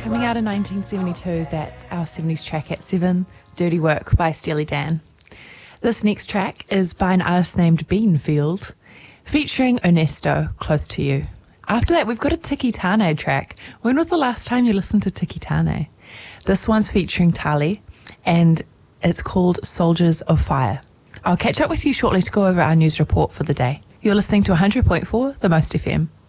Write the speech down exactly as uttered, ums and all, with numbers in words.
Coming out in nineteen seventy-two, that's our seventies track at seven, Dirty Work by Steely Dan. This next track is by an artist named Beanfield, featuring Ernesto, Close to You. After that, we've got a Tiki Tane track. When was the last time you listened to Tiki Tane? This one's featuring Tali, and it's called Soldiers of Fire. I'll catch up with you shortly to go over our news report for the day. You're listening to one hundred point four, The Most F M.